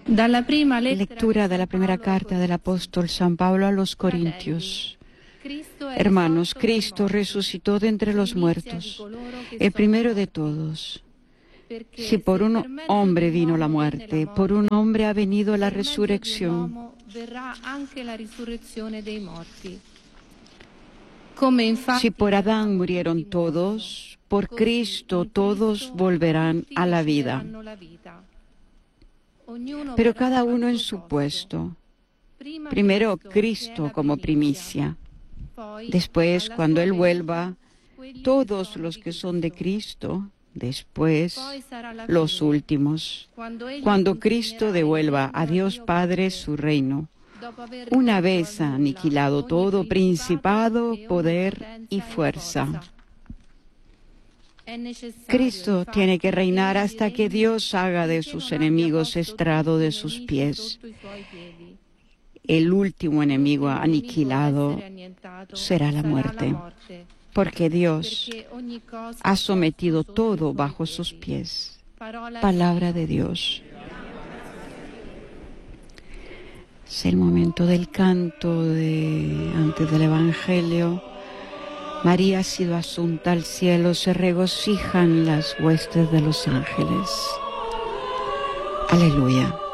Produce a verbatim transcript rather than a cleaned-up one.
Lectura de la primera carta del apóstol San Pablo a los Corintios. Hermanos, Cristo resucitó de entre los muertos, el primero de todos. Si por un hombre vino la muerte, por un hombre ha venido la resurrección. Si por Adán murieron todos, por Cristo todos volverán a la vida. Pero cada uno en su puesto. Primero Cristo como primicia. Después, cuando Él vuelva, todos los que son de Cristo. Después, los últimos. Cuando Cristo devuelva a Dios Padre su reino, una vez aniquilado todo principado, poder y fuerza. Cristo tiene que reinar hasta que Dios haga de sus enemigos estrado de sus pies. El último enemigo aniquilado será la muerte, porque Dios ha sometido todo bajo sus pies. Palabra de Dios. Es el momento del canto de, antes del Evangelio. María ha sido asunta al cielo, se regocijan las huestes de los ángeles. Aleluya.